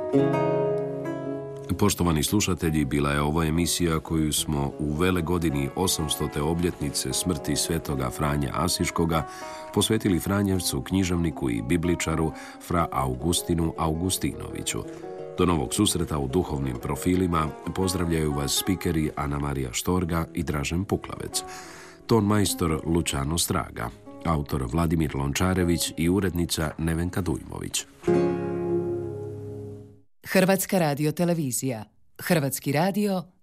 Poštovani slušatelji, bila je ovo emisija koju smo u velegodini 800. obljetnice smrti svetoga Franje Asiškoga posvetili franjevcu, književniku i bibličaru fra Augustinu Augustinoviću. Do novog susreta u duhovnim profilima pozdravljaju vas spikeri Ana Marija Štorga i Dražen Puklavec, ton majstor Lučano Straga, autor Vladimir Lončarević i urednica Nevenka Dujmović. Hrvatska radiotelevizija. Hrvatski radio